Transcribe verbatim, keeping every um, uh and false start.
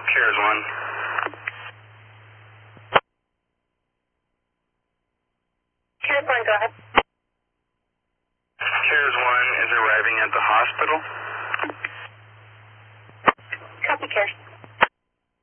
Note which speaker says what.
Speaker 1: Cares one.
Speaker 2: Cares one, go ahead.
Speaker 1: Cares one is arriving at the hospital.
Speaker 2: Copy, Cares.